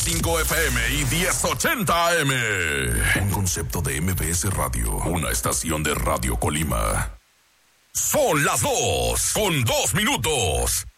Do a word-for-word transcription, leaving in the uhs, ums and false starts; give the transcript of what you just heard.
cinco F M y diez ochenta A M. Un concepto de M B S Radio, una estación de Radio Colima. Son las dos, con dos minutos.